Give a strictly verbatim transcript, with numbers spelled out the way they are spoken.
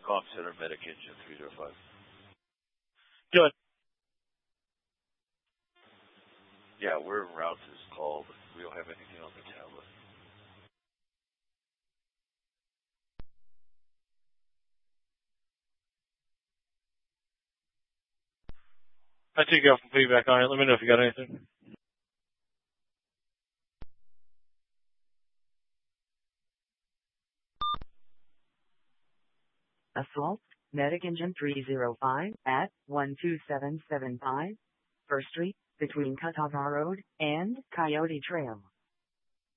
Comm Center, Medic Engine three zero five. Good. Yeah, we're en route to this call, but we don't have anything on the tablet. I took you off some feedback on it. Let me know if you got anything. Assault, Medic Engine three zero five at one two seven seven five, First Street, between Catawba Road and Coyote Trail.